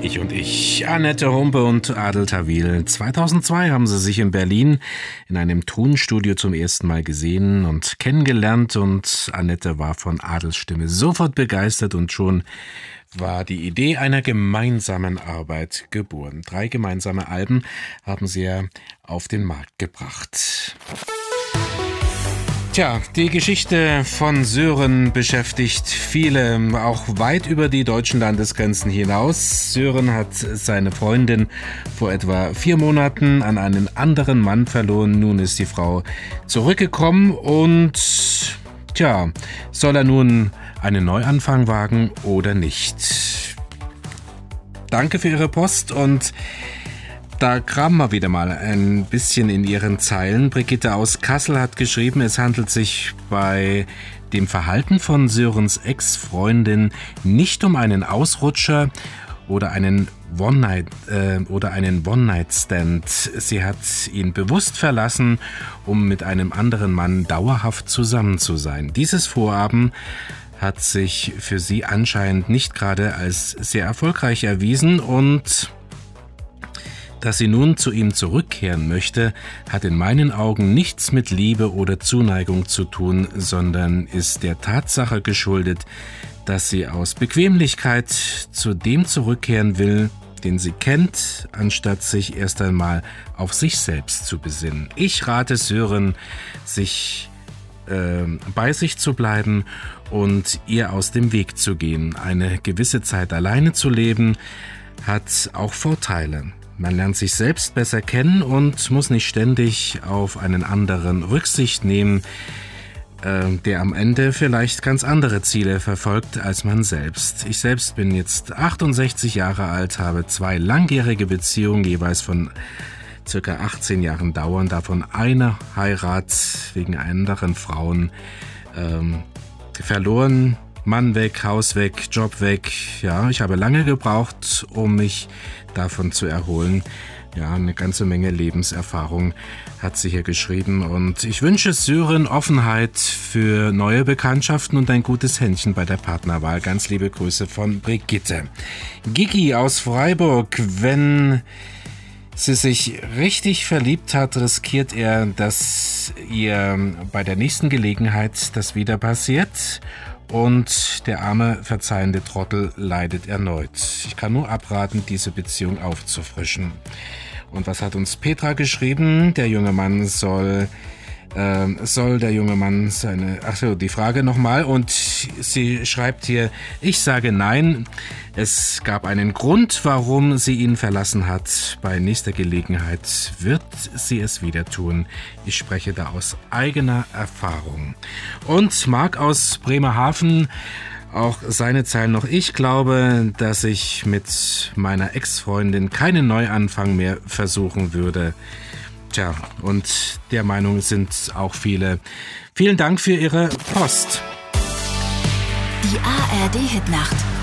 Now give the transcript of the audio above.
Ich und ich, Annette Humpe und Adel Tawil. 2002 haben sie sich in Berlin in einem Tonstudio zum ersten Mal gesehen und kennengelernt, und Annette war von Adels Stimme sofort begeistert und schon war die Idee einer gemeinsamen Arbeit geboren. 3 gemeinsame Alben haben sie ja auf den Markt gebracht. Tja, die Geschichte von Sören beschäftigt viele, auch weit über die deutschen Landesgrenzen hinaus. Sören hat seine Freundin vor etwa 4 Monaten an einen anderen Mann verloren. Nun ist die Frau zurückgekommen und soll er nun einen Neuanfang wagen oder nicht? Danke für Ihre Post, und da kramen wir wieder mal ein bisschen in ihren Zeilen. Brigitte aus Kassel hat geschrieben, es handelt sich bei dem Verhalten von Sörens Ex-Freundin nicht um einen Ausrutscher oder einen One-Night-Stand. Sie hat ihn bewusst verlassen, um mit einem anderen Mann dauerhaft zusammen zu sein. Dieses Vorhaben hat sich für sie anscheinend nicht gerade als sehr erfolgreich erwiesen, und dass sie nun zu ihm zurückkehren möchte, hat in meinen Augen nichts mit Liebe oder Zuneigung zu tun, sondern ist der Tatsache geschuldet, dass sie aus Bequemlichkeit zu dem zurückkehren will, den sie kennt, anstatt sich erst einmal auf sich selbst zu besinnen. Ich rate Sören, bei sich zu bleiben und ihr aus dem Weg zu gehen. Eine gewisse Zeit alleine zu leben hat auch Vorteile. Man lernt sich selbst besser kennen und muss nicht ständig auf einen anderen Rücksicht nehmen, der am Ende vielleicht ganz andere Ziele verfolgt als man selbst. Ich selbst bin jetzt 68 Jahre alt, habe 2 langjährige Beziehungen, jeweils von circa 18 Jahren dauern, davon eine Heirat wegen anderen Frauen verloren. Mann weg, Haus weg, Job weg. Ja, ich habe lange gebraucht, um mich davon zu erholen. Ja, eine ganze Menge Lebenserfahrung hat sie hier geschrieben. Und ich wünsche Sören Offenheit für neue Bekanntschaften und ein gutes Händchen bei der Partnerwahl. Ganz liebe Grüße von Brigitte. Gigi aus Freiburg: Wenn sie sich richtig verliebt hat, riskiert er, dass ihr bei der nächsten Gelegenheit das wieder passiert. Und der arme, verzeihende Trottel leidet erneut. Ich kann nur abraten, diese Beziehung aufzufrischen. Und was hat uns Petra geschrieben? Der junge Mann soll der junge Mann die Frage nochmal. Und sie schreibt hier: Ich sage nein. Es gab einen Grund, warum sie ihn verlassen hat. Bei nächster Gelegenheit wird sie es wieder tun. Ich spreche da aus eigener Erfahrung. Und Marc aus Bremerhaven, auch seine Zeilen noch: Ich glaube, dass ich mit meiner Ex-Freundin keinen Neuanfang mehr versuchen würde. Tja, und der Meinung sind auch viele. Vielen Dank für Ihre Post. Die ARD-Hitnacht.